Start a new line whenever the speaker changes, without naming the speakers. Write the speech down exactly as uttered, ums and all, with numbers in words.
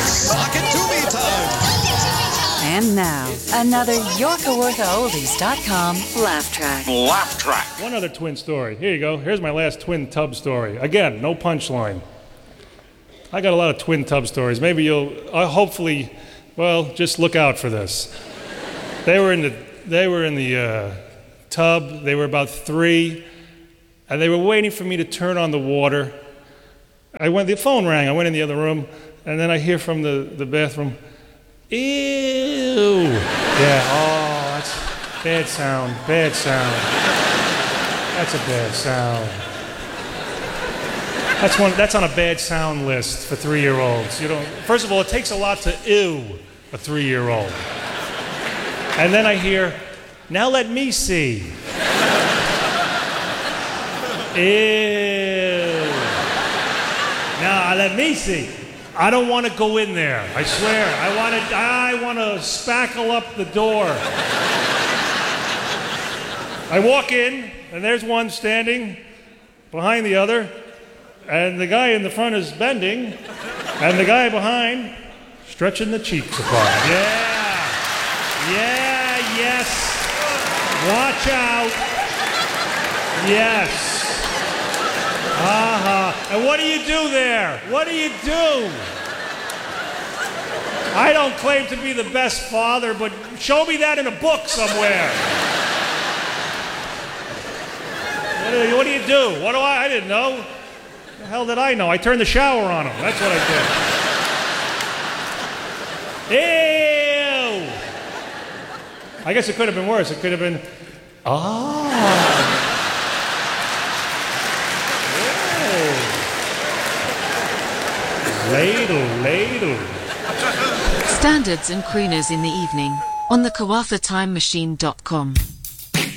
Sock it to me time.
And now, another Yorkawortha Oldies dot com laugh track.
Laugh track.
One other twin story. Here you go. Here's my last twin tub story. Again, no punchline. I got a lot of twin tub stories. Maybe you'll, uh, hopefully, well, just look out for this. They were in the, they were in the uh, tub. They were about three, and they were waiting for me to turn on the water. I went. The phone rang. I went in the other room, and then I hear from the, the bathroom, "Ew." Yeah. Oh, that's bad sound. Bad sound. That's a bad sound. That's one. That's on a bad sound list for three-year-olds. You don't. First of all, it takes a lot to ew a three-year-old. And then I hear, "Now let me see." Ew. Now let me see. I don't want to go in there. I swear. I want to. I want to spackle up the door. I walk in, and there's one standing behind the other. And the guy in the front is bending, and the guy behind stretching the cheeks apart. Yeah, yeah, yes. Watch out. Yes. Uh-huh. And what do you do there? What do you do? I don't claim to be the best father, but show me that in a book somewhere. What do you, what do, you do? What do I? I didn't know. The hell did I know? I turned the shower on him. That's what I did. Ew! I guess it could have been worse. It could have been, ah. Oh. Ladle, ladle.
Standards and crooners in the evening on the Kawafa Time Machine dot com.